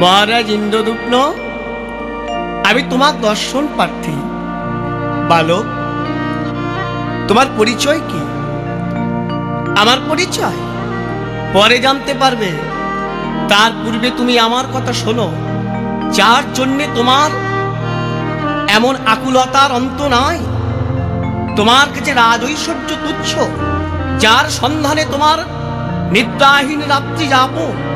মহারাজ ইন্দ্রদুম্ন, আমি তোমার দর্শন প্রার্থী। বালক, তোমার পরিচয় কি? আমার পরিচয় পরে জানতে পারবে। তার পূর্বে তুমি আমার কথা শোনো। যার জন্যে তোমার এমন আকুলতার অন্ত নাই, তোমার কাছে রাজ ঐশ্বর্য তুচ্ছ, যার সন্ধানে তোমার নিদ্রাহীন রাত্রি যাপন,